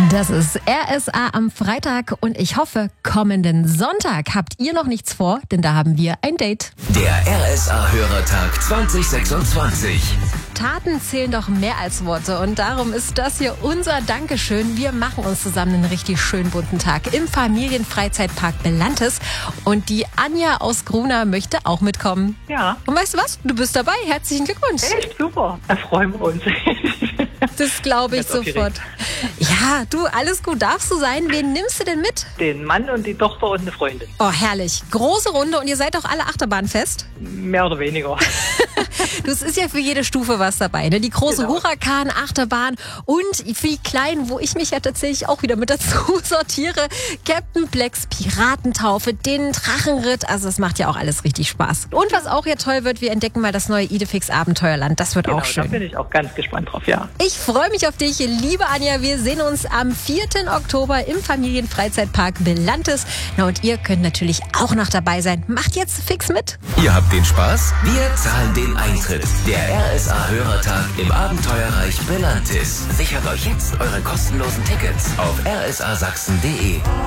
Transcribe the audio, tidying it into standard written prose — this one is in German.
Das ist RSA am Freitag und ich hoffe, kommenden Sonntag habt ihr noch nichts vor, denn da haben wir ein Date. Der RSA-Hörertag 2026. Taten zählen doch mehr als Worte und darum ist das hier unser Dankeschön. Wir machen uns zusammen einen richtig schönen bunten Tag im Familienfreizeitpark Belantes und die Anja aus Gruna möchte auch mitkommen. Ja. Und weißt du was? Du bist dabei. Herzlichen Glückwunsch. Echt super. Da freuen wir uns. Das glaube ich Jetzt sofort. Ja, du, alles gut darfst du sein. Wen nimmst du denn mit? Den Mann und die Tochter und eine Freundin. Oh, herrlich. Große Runde und ihr seid doch alle Achterbahnfest? Mehr oder weniger. Das ist ja für jede Stufe was dabei, ne? Die große Genau. Huracan-Achterbahn und für die Kleinen, wo ich mich ja tatsächlich auch wieder mit dazu sortiere, Captain Blacks Piratentaufe, den Drachenritt, also das macht ja auch alles richtig Spaß. Und was auch ja toll wird, wir entdecken mal das neue Idefix Abenteuerland, das wird Genau, auch da schön. bin ich auch ganz gespannt drauf, ja. Ich freue mich auf dich, liebe Anja, wir sehen uns am 4. Oktober im Familienfreizeitpark Belantes. Na und ihr könnt natürlich auch noch dabei sein, macht jetzt fix mit. Ihr habt den Spaß? Wir zahlen den Eintritt. Der RSA-Hörertag im Abenteuerreich Belantis. Sichert euch jetzt eure kostenlosen Tickets auf rsasachsen.de.